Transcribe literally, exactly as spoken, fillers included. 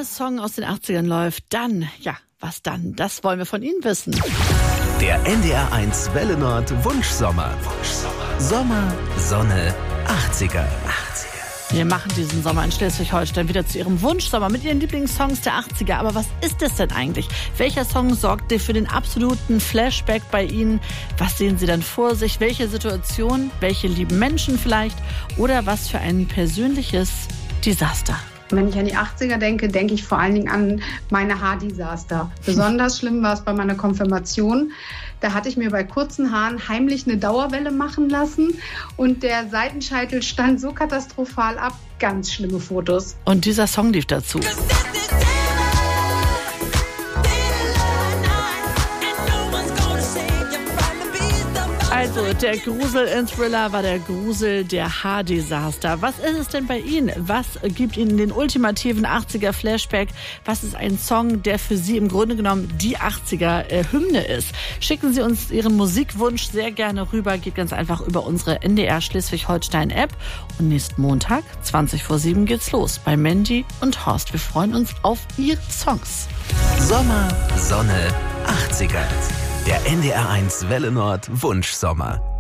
Song aus den achtzigern läuft, dann, ja, was dann? Das wollen wir von Ihnen wissen. Der N D R eins Welle Nord Wunschsommer. Wunschsommer. Sommer, Sonne, achtziger. achtziger. Wir machen diesen Sommer in Schleswig-Holstein wieder zu Ihrem Wunschsommer mit Ihren Lieblingssongs der achtziger. Aber was ist es denn eigentlich? Welcher Song sorgt für den absoluten Flashback bei Ihnen? Was sehen Sie dann vor sich? Welche Situation? Welche lieben Menschen vielleicht? Oder was für ein persönliches Desaster? Wenn ich an die achtziger denke, denke ich vor allen Dingen an meine Haardesaster. Besonders schlimm war es bei meiner Konfirmation. Da hatte ich mir bei kurzen Haaren heimlich eine Dauerwelle machen lassen und der Seitenscheitel stand so katastrophal ab. Ganz schlimme Fotos. Und dieser Song lief dazu. Also, der Grusel in Thriller war der Grusel der Haardesaster. Was ist es denn bei Ihnen? Was gibt Ihnen den ultimativen achtziger-Flashback? Was ist ein Song, der für Sie im Grunde genommen die achtziger-Hymne ist? Schicken Sie uns Ihren Musikwunsch sehr gerne rüber. Geht ganz einfach über unsere N D R Schleswig-Holstein-App. Und nächsten Montag, zwanzig vor sieben, geht's los bei Mandy und Horst. Wir freuen uns auf Ihre Songs. Sommer, Sonne, achtziger. Der N D R eins Welle Nord Wunschsommer.